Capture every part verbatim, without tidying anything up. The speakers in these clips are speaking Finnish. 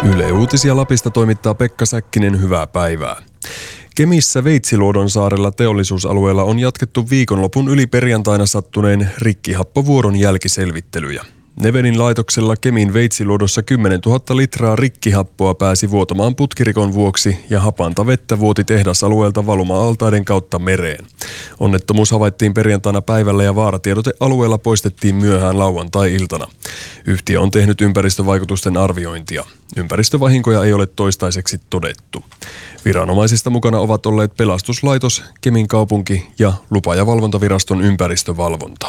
Yle Uutisia Lapista toimittaa Pekka Säkkinen, hyvää päivää. Kemissä Veitsiluodon saarella teollisuusalueella on jatkettu viikonlopun yli perjantaina sattuneen rikkihappovuodon jälkiselvittelyjä. Nevenin laitoksella Kemin Veitsiluodossa kymmenentuhatta litraa rikkihappoa pääsi vuotamaan putkirikon vuoksi ja hapanta vettä vuoti tehdasalueelta valuma-altaiden kautta mereen. Onnettomuus havaittiin perjantaina päivällä ja vaaratiedote alueella poistettiin myöhään lauantai-iltana. Yhtiö on tehnyt ympäristövaikutusten arviointia. Ympäristövahinkoja ei ole toistaiseksi todettu. Viranomaisista mukana ovat olleet pelastuslaitos, Kemin kaupunki ja lupa- ja valvontaviraston ympäristövalvonta.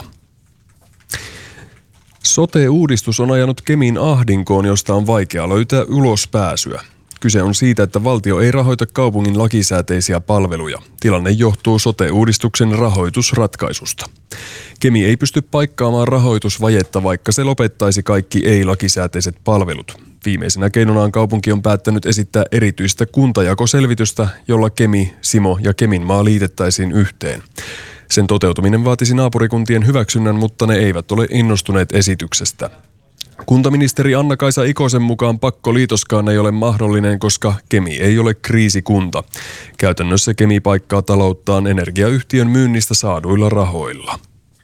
Sote-uudistus on ajanut Kemin ahdinkoon, josta on vaikea löytää ulospääsyä. Kyse on siitä, että valtio ei rahoita kaupungin lakisääteisiä palveluja. Tilanne johtuu sote-uudistuksen rahoitusratkaisusta. Kemi ei pysty paikkaamaan rahoitusvajetta, vaikka se lopettaisi kaikki ei-lakisääteiset palvelut. Viimeisenä keinonaan kaupunki on päättänyt esittää erityistä kuntajakoselvitystä, jolla Kemi, Simo ja Keminmaa liitettäisiin yhteen. Sen toteutuminen vaatisi naapurikuntien hyväksynnän, mutta ne eivät ole innostuneet esityksestä. Kuntaministeri Anna-Kaisa Ikosen mukaan pakkoliitoskaan ei ole mahdollinen, koska Kemi ei ole kriisikunta. Käytännössä Kemi paikkaa talouttaan energiayhtiön myynnistä saaduilla rahoilla.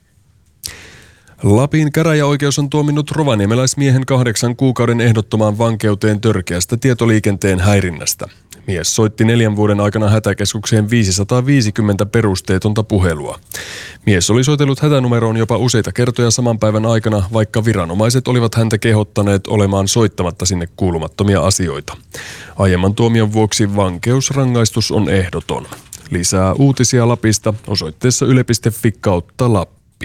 Lapin käräjäoikeus on tuominnut rovaniemeläismiehen kahdeksan kuukauden ehdottomaan vankeuteen törkeästä tietoliikenteen häirinnästä. Mies soitti neljän vuoden aikana hätäkeskukseen viisisataaviisikymmentä perusteetonta puhelua. Mies oli soitellut hätänumeroon jopa useita kertoja saman päivän aikana, vaikka viranomaiset olivat häntä kehottaneet olemaan soittamatta sinne kuulumattomia asioita. Aiemman tuomion vuoksi vankeusrangaistus on ehdoton. Lisää uutisia Lapista osoitteessa yle piste fi kautta Lappi.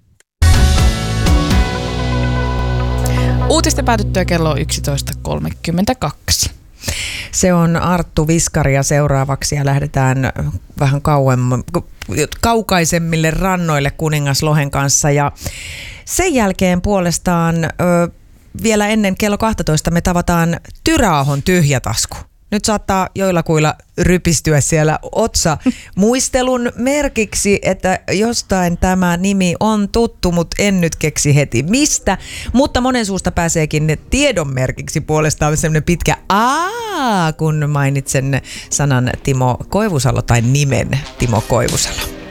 Uutisten päätyttyä kello on yksitoista kolmekymmentäkaksi. Se on Arttu Viskari ja seuraavaksi ja lähdetään vähän kauemmin, kaukaisemmille rannoille Kuningaslohen kanssa. Ja sen jälkeen puolestaan ö, vielä ennen kello kaksitoista me tavataan Tyräahon tyhjätasku. Nyt saattaa joillakuilla rypistyä siellä otsa muistelun merkiksi, että jostain tämä nimi on tuttu, mutta en nyt keksi heti mistä. Mutta monen suusta pääseekin tiedon merkiksi puolestaan sellainen pitkä aa, kun mainitsen sanan Timo Koivusalo tai nimen Timo Koivusalo.